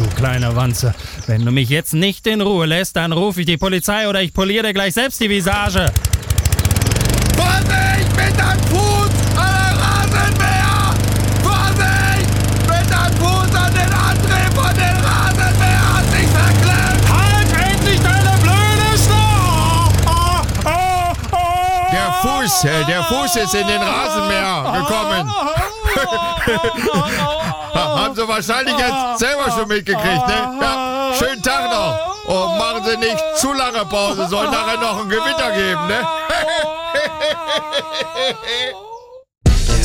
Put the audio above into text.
du kleine Wanze. Wenn du mich jetzt nicht in Ruhe lässt, dann rufe ich die Polizei oder ich poliere dir gleich selbst die Visage. Vorsicht mit deinem Fuß an der Rasenmäher! Vorsicht mit deinem Fuß an den Antrieb von den Rasenmäher! Hat sich verklemmt! Halt endlich deine blöde Schnur! Der Fuß ist in den Rasenmäher gekommen. Haben Sie wahrscheinlich jetzt selber schon mitgekriegt, ne? Ja, schönen Tag noch. Und machen Sie nicht zu lange Pause, soll nachher noch ein Gewitter geben, ne?